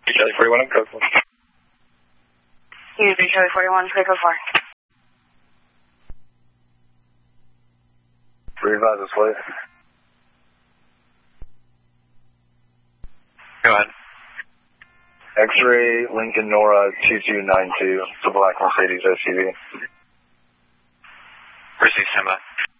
Charlie 41 and code 4. Use Charlie 41, code 4. Revise this way. Go ahead. X-ray Lincoln Nora 2292. It's a black Mercedes SUV. Receive, stand by.